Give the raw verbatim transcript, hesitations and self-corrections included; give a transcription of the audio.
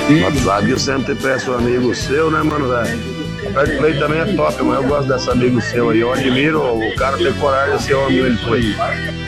Mas zagueiro sempre peço um amigo seu, né, mano, velho? O fair play também é top, mas eu gosto desse amigo seu aí. Eu admiro o cara ter coragem de ser homem ele foi.